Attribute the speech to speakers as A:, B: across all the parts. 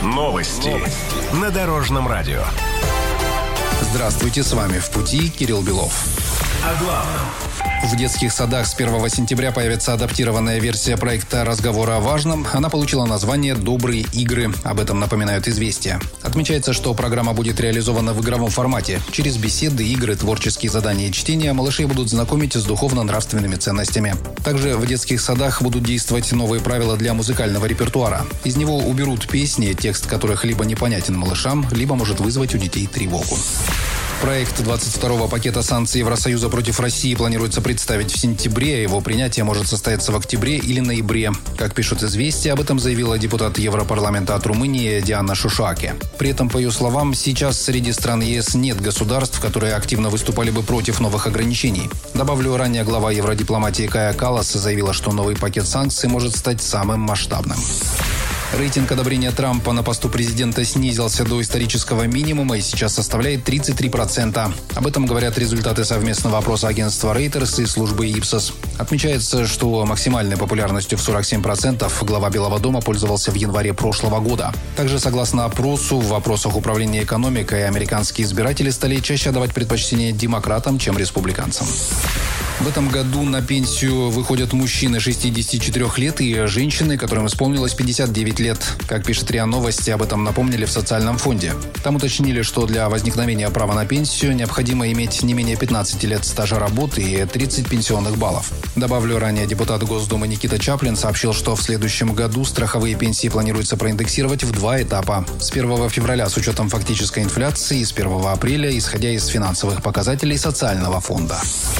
A: Новости на Дорожном радио.
B: Здравствуйте, с вами «В пути» Кирилл Белов.
A: О главном.
B: В детских садах с 1 сентября появится адаптированная версия проекта «Разговора о важном». Она получила название «Добрые игры». Об этом напоминают «Известия». Отмечается, что программа будет реализована в игровом формате. Через беседы, игры, творческие задания и чтения малышей будут знакомить с духовно-нравственными ценностями. Также в детских садах будут действовать новые правила для музыкального репертуара. Из него уберут песни, текст которых либо непонятен малышам, либо может вызвать у детей тревогу. Проект 22-го пакета санкций Евросоюза против России планируется представить в сентябре. Его принятие может состояться в октябре или ноябре. Как пишут «Известия», об этом заявила депутат Европарламента от Румынии Диана Шушаке. При этом, по ее словам, сейчас среди стран ЕС нет государств, которые активно выступали бы против новых ограничений. Добавлю, ранее глава евродипломатии Кая Каллас заявила, что новый пакет санкций может стать самым масштабным. Рейтинг одобрения Трампа на посту президента снизился до исторического минимума и сейчас составляет 33%. Об этом говорят результаты совместного опроса агентства Reuters и службы Ipsos. Отмечается, что максимальной популярностью в 47% глава Белого дома пользовался в январе прошлого года. Также, согласно опросу, в вопросах управления экономикой американские избиратели стали чаще отдавать предпочтение демократам, чем республиканцам. В этом году на пенсию выходят мужчины 64 лет и женщины, которым исполнилось 59 лет. Как пишет РИА Новости, об этом напомнили в социальном фонде. Там уточнили, что для возникновения права на пенсию необходимо иметь не менее 15 лет стажа работы и 30 пенсионных баллов. Добавлю, ранее депутат Госдумы Никита Чаплин сообщил, что в следующем году страховые пенсии планируется проиндексировать в 2 этапа. С 1 февраля с учетом фактической инфляции и с 1 апреля, исходя из финансовых показателей социального фонда.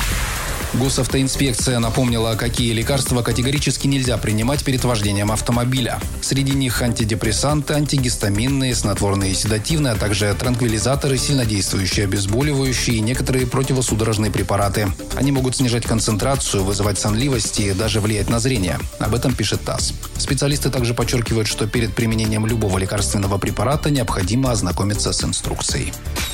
B: Госавтоинспекция напомнила, какие лекарства категорически нельзя принимать перед вождением автомобиля. Среди них антидепрессанты, антигистаминные, снотворные и седативные, а также транквилизаторы, сильнодействующие обезболивающие и некоторые противосудорожные препараты. Они могут снижать концентрацию, вызывать сонливость и даже влиять на зрение. Об этом пишет ТАСС. Специалисты также подчеркивают, что перед применением любого лекарственного препарата необходимо ознакомиться с инструкцией.